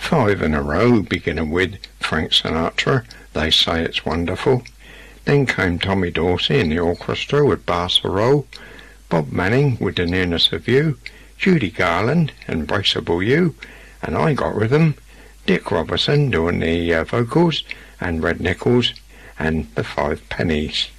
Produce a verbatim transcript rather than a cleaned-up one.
Five in a row, beginning with Frank Sinatra, They Say It's Wonderful. Then came Tommy Dorsey in the orchestra with Barcarolle, Bob Manning with The Nearness of You, Judy Garland, Embraceable You, and I Got Rhythm, Dick Robertson doing the uh, vocals, and Red Nichols and the Five Pennies.